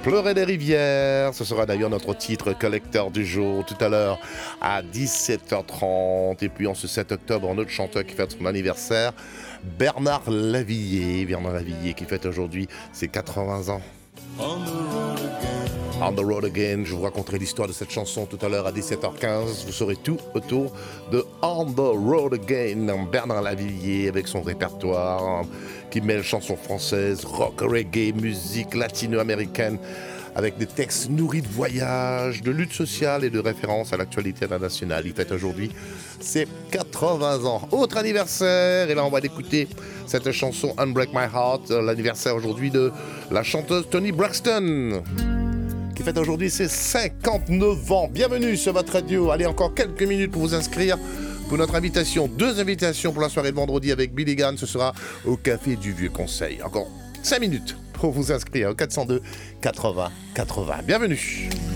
Pleurer des rivières, ce sera d'ailleurs notre titre collecteur du jour tout à l'heure à 17h30. Et puis en ce 7 octobre, un autre chanteur qui fête son anniversaire, Bernard Lavilliers. Bernard Lavilliers qui fête aujourd'hui ses 80 ans. On the Road Again, je vous raconterai l'histoire de cette chanson tout à l'heure à 17h15. Vous saurez tout autour de On the Road Again. Bernard Lavilliers avec son répertoire qui mêle chansons françaises, rock, reggae, musique latino-américaine, avec des textes nourris de voyage, de lutte sociale et de référence à l'actualité internationale. Il fête aujourd'hui ses 80 ans. Autre anniversaire, et là on va écouter cette chanson Unbreak My Heart, l'anniversaire aujourd'hui de la chanteuse Toni Braxton, qui fête aujourd'hui ses 59 ans. Bienvenue sur votre radio. Allez, encore quelques minutes pour vous inscrire pour notre invitation. 2 invitations pour la soirée de vendredi avec Billy Gunn. Ce sera au Café du Vieux Conseil. Encore 5 minutes pour vous inscrire au 402 80 80. Bienvenue.